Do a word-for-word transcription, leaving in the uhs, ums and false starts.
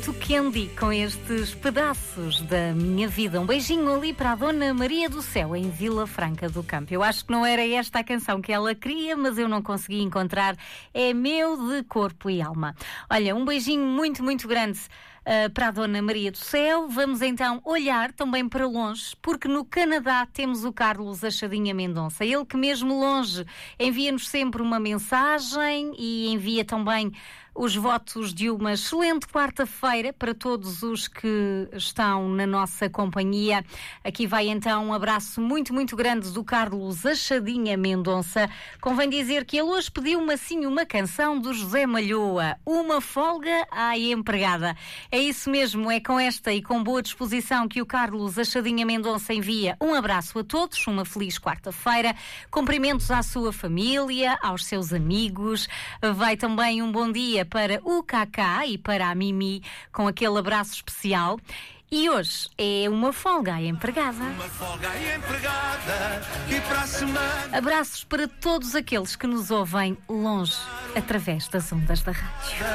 Candy, com estes pedaços da minha vida. Um beijinho ali para a Dona Maria do Céu, em Vila Franca do Campo. Eu acho que não era esta a canção que ela queria, mas eu não consegui encontrar. É meu de corpo e alma. Olha, um beijinho muito, muito grande Uh, para a Dona Maria do Céu. Vamos então olhar também para longe, porque no Canadá temos o Carlos Achadinha Mendonça. Ele que mesmo longe envia-nos sempre uma mensagem e envia também os votos de uma excelente quarta-feira para todos os que estão na nossa companhia. Aqui vai então um abraço muito, muito grande do Carlos Achadinha Mendonça. Convém dizer que ele hoje pediu-me assim uma canção do José Malhoa, Uma Folga à Empregada. É isso mesmo, é com esta e com boa disposição que o Carlos Achadinha Mendonça envia um abraço a todos, uma feliz quarta-feira, cumprimentos à sua família, aos seus amigos. Vai também um bom dia para o Cacá e para a Mimi, com aquele abraço especial. E hoje é uma folga à empregada. Uma folga à empregada e para a semana. Abraços para todos aqueles que nos ouvem longe, através das ondas da rádio.